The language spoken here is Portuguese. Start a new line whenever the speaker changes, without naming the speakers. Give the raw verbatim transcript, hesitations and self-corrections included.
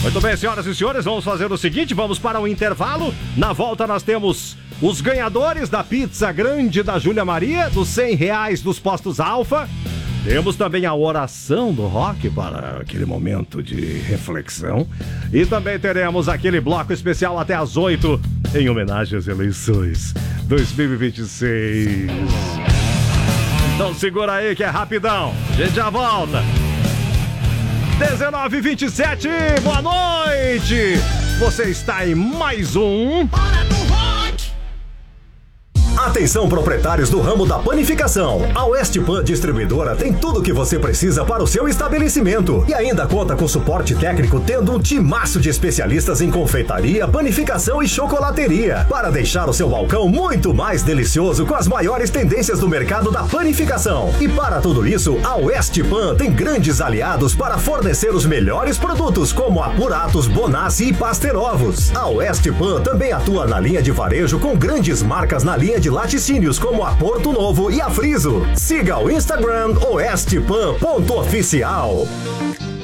Muito bem, senhoras e senhores, vamos fazer o seguinte, vamos para o intervalo. Na volta nós temos os ganhadores da pizza grande da Júlia Maria, dos cem reais dos postos Alfa. Temos também a oração do rock para aquele momento de reflexão. E também teremos aquele bloco especial até às oito, em homenagem às eleições dois mil e vinte e seis. Então segura aí que é rapidão, a gente já volta. dezenove e vinte e sete, boa noite! Você está em mais um...
Atenção, proprietários do ramo da panificação. A Oeste Pan Distribuidora tem tudo o que você precisa para o seu estabelecimento e ainda conta com suporte técnico, tendo um timaço de especialistas em confeitaria, panificação e chocolateria para deixar o seu balcão muito mais delicioso com as maiores tendências do mercado da panificação. E para tudo isso, a Oeste Pan tem grandes aliados para fornecer os melhores produtos como Apuratos, Bonassi e Paster Ovos. A Oeste Pan também atua na linha de varejo com grandes marcas na linha de laticínios como a Porto Novo e a Friso. Siga o Instagram oestepan ponto oficial.